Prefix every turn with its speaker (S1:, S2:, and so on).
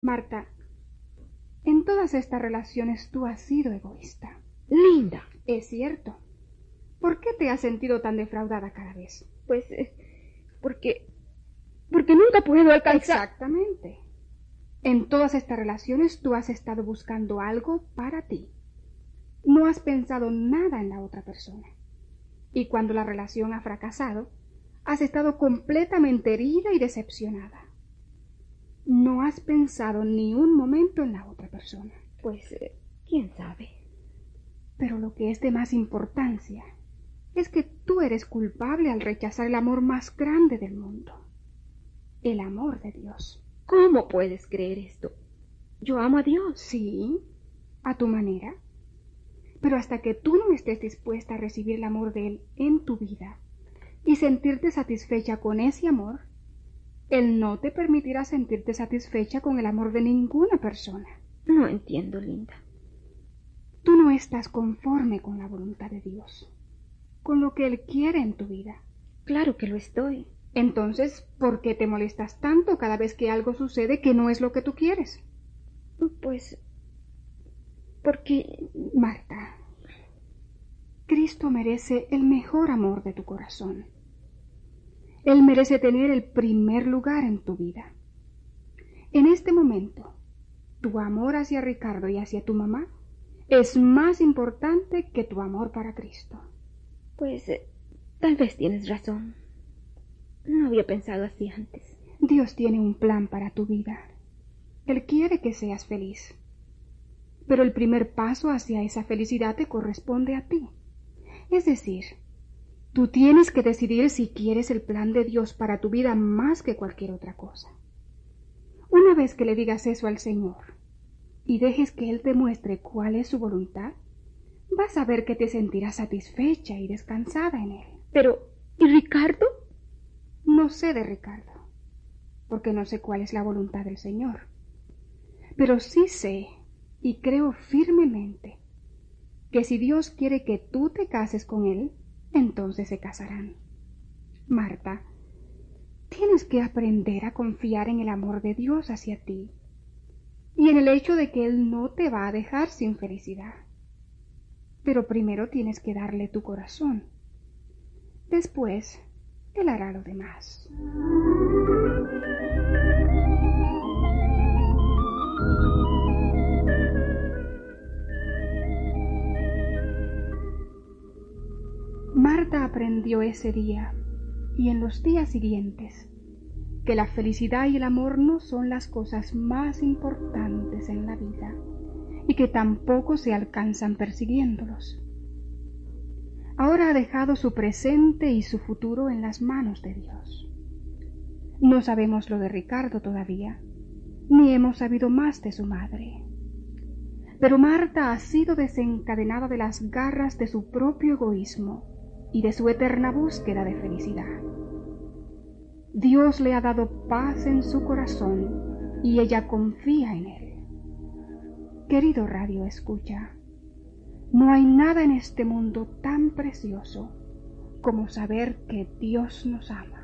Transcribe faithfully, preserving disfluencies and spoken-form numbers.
S1: Marta, en todas estas relaciones tú has sido egoísta.
S2: Linda.
S1: Es cierto. ¿Por qué te has sentido tan defraudada cada vez?
S2: Pues eh, porque... porque nunca puedo alcanzar...
S1: Exactamente. En todas estas relaciones tú has estado buscando algo para ti. No has pensado nada en la otra persona. Y cuando la relación ha fracasado, has estado completamente herida y decepcionada. No has pensado ni un momento en la otra persona.
S2: Pues, eh, quién sabe.
S1: Pero lo que es de más importancia es que tú eres culpable al rechazar el amor más grande del mundo, el amor de Dios.
S2: ¿Cómo puedes creer esto? Yo amo a Dios.
S1: Sí, a tu manera. Pero hasta que tú no estés dispuesta a recibir el amor de Él en tu vida y sentirte satisfecha con ese amor, Él no te permitirá sentirte satisfecha con el amor de ninguna persona.
S2: No entiendo, Linda.
S1: Tú no estás conforme con la voluntad de Dios, con lo que Él quiere en tu vida.
S2: Claro que lo estoy.
S1: Entonces, ¿por qué te molestas tanto cada vez que algo sucede que no es lo que tú quieres?
S2: Pues... porque...
S1: Marta, Cristo merece el mejor amor de tu corazón. Él merece tener el primer lugar en tu vida. En este momento, tu amor hacia Ricardo y hacia tu mamá es más importante que tu amor para Cristo.
S2: Pues eh, tal vez tienes razón. No había pensado así antes.
S1: Dios tiene un plan para tu vida. Él quiere que seas feliz. Pero el primer paso hacia esa felicidad te corresponde a ti. Es decir, tú tienes que decidir si quieres el plan de Dios para tu vida más que cualquier otra cosa. Una vez que le digas eso al Señor y dejes que Él te muestre cuál es su voluntad, vas a ver que te sentirás satisfecha y descansada en Él.
S2: Pero, ¿y Ricardo?
S1: No sé de Ricardo, porque no sé cuál es la voluntad del Señor. Pero sí sé y creo firmemente que si Dios quiere que tú te cases con Él, entonces se casarán. Marta, tienes que aprender a confiar en el amor de Dios hacia ti y en el hecho de que Él no te va a dejar sin felicidad. Pero primero tienes que darle tu corazón. Después, Él hará lo demás. Marta aprendió ese día y en los días siguientes que la felicidad y el amor no son las cosas más importantes en la vida y que tampoco se alcanzan persiguiéndolos. Ahora ha dejado su presente y su futuro en las manos de Dios. No sabemos lo de Ricardo todavía, ni hemos sabido más de su madre. Pero Marta ha sido desencadenada de las garras de su propio egoísmo y de su eterna búsqueda de felicidad. Dios le ha dado paz en su corazón y ella confía en Él. Querido Radio Escucha, no hay nada en este mundo tan precioso como saber que Dios nos ama.